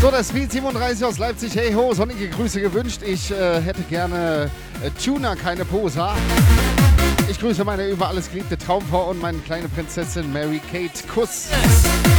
So, der Speed 37 aus Leipzig. Hey ho, sonnige Grüße gewünscht. Ich hätte gerne Tuna, keine Posa. Ich grüße meine über alles geliebte Traumfrau und meine kleine Prinzessin Mary Kate. Kuss.